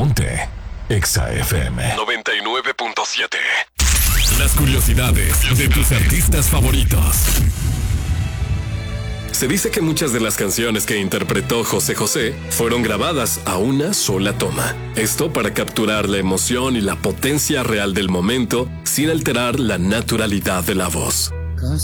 Ponte Exa FM 99.7. Las curiosidades de tus artistas favoritos. Se dice que muchas de las canciones que interpretó José José fueron grabadas a una sola toma. Esto para capturar la emoción y la potencia real del momento sin alterar la naturalidad de la voz.